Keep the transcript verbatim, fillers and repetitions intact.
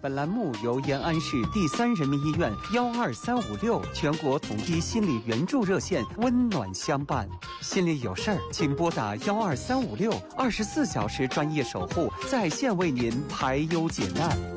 本栏目由延安市第三人民医院幺二三五六全国统一心理援助热线温暖相伴。心里有事儿，请拨打幺二三五六，二十四小时专业守护，在线为您排忧解难。